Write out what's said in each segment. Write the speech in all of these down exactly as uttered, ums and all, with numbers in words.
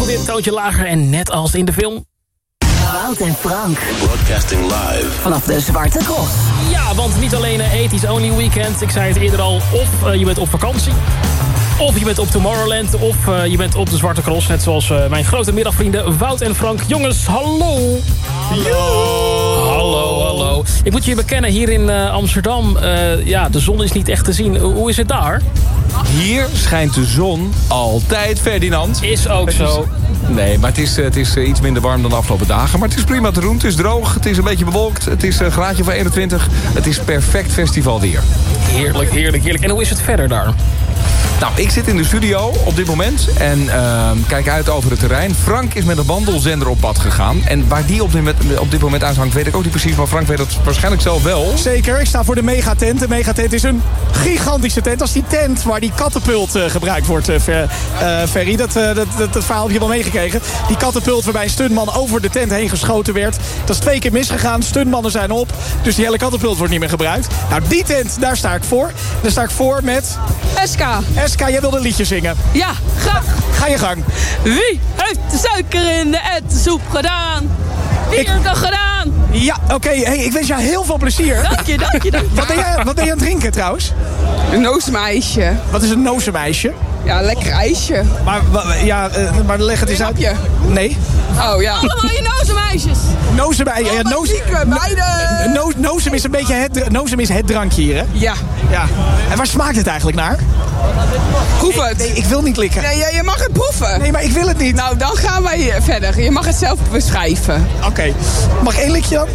weer een toontje lager en net als in de film. Wout en Frank. Broadcasting live. Vanaf de Zwarte Cross. Ja, want niet alleen een ethisch only weekend. Ik zei het eerder al, of uh, je bent op vakantie. Of je bent op Tomorrowland. Of uh, je bent op de Zwarte Cross. Net zoals uh, mijn grote middagvrienden Wout en Frank. Jongens, hallo. Hallo. Hallo, hallo. Ik moet je bekennen, hier in uh, Amsterdam... Uh, ja, de zon is niet echt te zien. Uh, hoe is het daar? Hier schijnt de zon altijd, Ferdinand. Is ook zo. Nee, maar het is, het is iets minder warm dan de afgelopen dagen. Maar het is prima te doen. Het is droog, het is een beetje bewolkt. Het is een graadje van eenentwintig. Het is perfect festivalweer. Heerlijk, heerlijk, heerlijk. En hoe is het verder daar? Nou, ik zit in de studio op dit moment en uh, kijk uit over het terrein. Frank is met een wandelzender op pad gegaan. En waar die op dit, moment, op dit moment uithangt, weet ik ook niet precies. Maar Frank weet dat waarschijnlijk zelf wel. Zeker, ik sta voor de megatent. De megatent is een gigantische tent. Dat is die tent waar die katapult uh, gebruikt wordt, uh, Fer, uh, Ferry. Dat, uh, dat, dat, dat verhaal heb je wel meegekregen. Die katapult waarbij een stuntman over de tent heen geschoten werd. Dat is twee keer misgegaan. Stuntmannen zijn op. Dus die hele katapult wordt niet meer gebruikt. Nou, die tent, daar sta ik voor. Daar sta ik voor met... Eska. Eska, jij wilde een liedje zingen. Ja, graag. Ga je gang. Wie heeft de suiker in de ettensoep gedaan? Wie Ik- heeft dat gedaan? Ja, oké. Okay, hey, ik wens jou heel veel plezier. Dank je, dank je, dank je. Wat ben je, wat ben je aan het drinken trouwens? Een noosmeisje. Wat is een nozenmeisje? Ja, lekker ijsje. Maar, wa- ja, uh, maar leg het eens uit. Grapje. Nee. Oh ja. Allemaal je nozenmeisjes. Nozenmeisje. Ja, noos, Beide. no, nozem is een beetje het, nozem is het drankje hier, hè? Ja. Ja. En waar smaakt het eigenlijk naar? Proef het. Nee, ik wil niet likken. Nee, je, je mag het proeven. Nee, maar ik wil het niet. Nou, dan gaan wij verder. Je mag het zelf beschrijven. Oké. Okay. Mag ik één likje dan?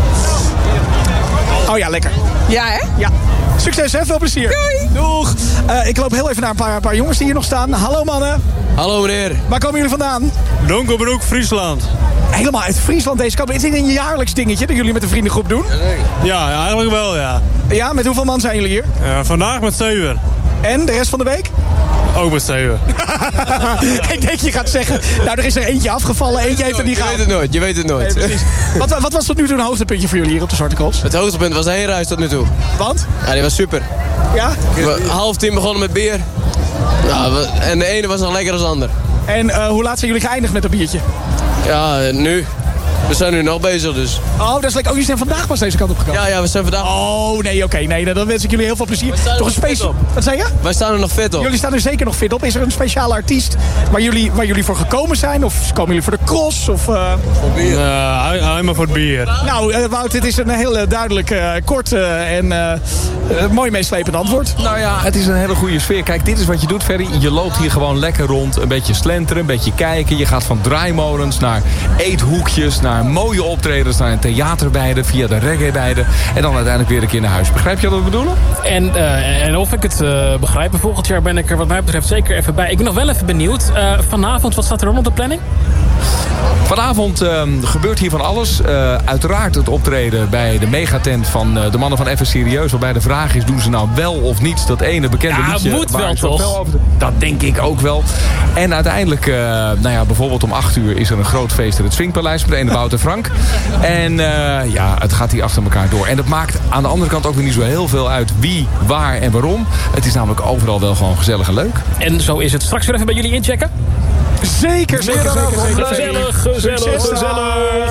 Oh ja, lekker. Ja, hè? Ja. Succes, hè? Veel plezier. Doei. Doeg. Uh, ik loop heel even naar een paar, een paar jongens die hier nog staan. Hallo mannen. Hallo meneer. Waar komen jullie vandaan? Donkerbroek, Friesland. Helemaal uit Friesland deze kant. Is dit een jaarlijks dingetje dat jullie met de vriendengroep doen? Ja, ja, eigenlijk wel, ja. Ja, met hoeveel man zijn jullie hier? Uh, vandaag met zeven. En de rest van de week? Ook met zeven. Ik denk je gaat zeggen, nou er is er eentje afgevallen, eentje heeft er niet Je gehaald. weet het nooit, je weet het nooit. Nee, precies. wat, wat was tot nu toe een hoogtepuntje voor jullie hier op de Zwarte Cross? Het hoogtepunt was de heenreis tot nu toe. Want? Ja, die was super. Ja? We, half tien begonnen met bier. Ja, we, en de ene was nog lekker als de ander. En uh, hoe laat zijn jullie geëindigd met dat biertje? Ja, nu. We zijn nu nog bezig dus. Oh, dat is lekker. Oh, jullie zijn vandaag pas deze kant op gekomen. Ja, ja, we zijn vandaag... Oh, nee, oké. Okay, nee, dan wens ik jullie heel veel plezier. staan er Toch een nog fit speciaal... op. Wat zei je? Wij staan er nog vet op. Jullie staan er zeker nog fit op. Is er een speciale artiest waar jullie, waar jullie voor gekomen zijn? Of komen jullie voor de cross? Of, uh... Uh, helemaal voor het bier. Nou, uh, Wout, dit is een heel uh, duidelijk, uh, kort uh, en uh, uh, mooi meeslepend antwoord. Nou ja, het is een hele goede sfeer. Kijk, dit is wat je doet, Ferry. Je loopt hier gewoon lekker rond. Een beetje slenteren, een beetje kijken. Je gaat van draaimolens naar eethoekjes, naar mooie optredens, naar een theaterbeide, via de reggaebeide. En dan uiteindelijk weer een keer naar huis. Begrijp je wat we bedoelen? En, uh, en of ik het uh, begrijp, volgend jaar ben ik er wat mij betreft zeker even bij. Ik ben nog wel even benieuwd. Uh, vanavond, wat staat er dan op de planning? Vanavond uh, gebeurt hier van alles. Uh, uiteraard het optreden bij de megatent van uh, de mannen van Even Serieus. Waarbij de vraag is, doen ze nou wel of niet dat ene bekende Ja, liedje? moet waar wel, ik zo toch? fel over- Dat denk ik ook wel. En uiteindelijk, uh, nou ja, bijvoorbeeld om acht uur is er een groot feest in het Swingpaleis met de ene Wout en Frank. En uh, ja, het gaat hier achter elkaar door. En dat maakt aan de andere kant ook weer niet zo heel veel uit wie, waar en waarom. Het is namelijk overal wel gewoon gezellig en leuk. En zo is het. Straks weer even bij jullie inchecken. Zeker, zeker, zeker. zeker, zeker. Gezellig, gezellig, Succes, gezellig.